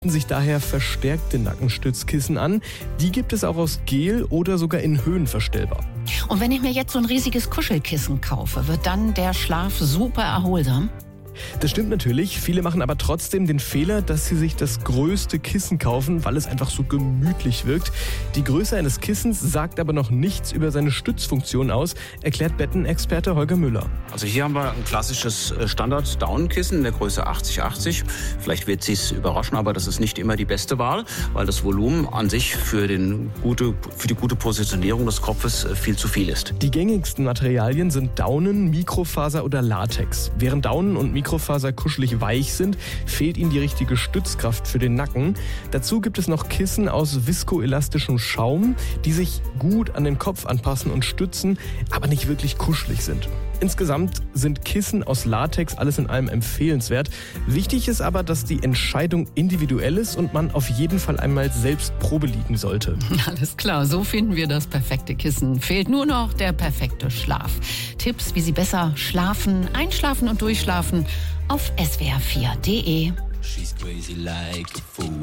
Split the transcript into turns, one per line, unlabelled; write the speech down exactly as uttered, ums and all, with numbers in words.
Sich daher verstärkte Nackenstützkissen an. Die gibt es auch aus Gel oder sogar in Höhen verstellbar.
Und wenn ich mir jetzt so ein riesiges Kuschelkissen kaufe, wird dann der Schlaf super erholsam?
Das stimmt natürlich, viele machen aber trotzdem den Fehler, dass sie sich das größte Kissen kaufen, weil es einfach so gemütlich wirkt. Die Größe eines Kissens sagt aber noch nichts über seine Stützfunktion aus, erklärt Bettenexperte Holger Müller.
Also hier haben wir ein klassisches Standard-Down-Kissen in der Größe achtzig achtzig. Vielleicht wird Sie es überraschen, aber das ist nicht immer die beste Wahl, weil das Volumen an sich für, den gute, für die gute Positionierung des Kopfes viel zu viel ist.
Die gängigsten Materialien sind Daunen, Mikrofaser oder Latex. Während Daunen und Mikrofaser kuschelig weich sind, fehlt ihnen die richtige Stützkraft für den Nacken. Dazu gibt es noch Kissen aus viskoelastischem Schaum, die sich gut an den Kopf anpassen und stützen, aber nicht wirklich kuschelig sind. Insgesamt sind Kissen aus Latex alles in allem empfehlenswert. Wichtig ist aber, dass die Entscheidung individuell ist und man auf jeden Fall einmal selbst Probe liegen sollte.
Alles klar, so finden wir das perfekte Kissen. Fehlt nur noch der perfekte Schlaf. Tipps, wie Sie besser schlafen, einschlafen und durchschlafen auf S W R vier punkt de.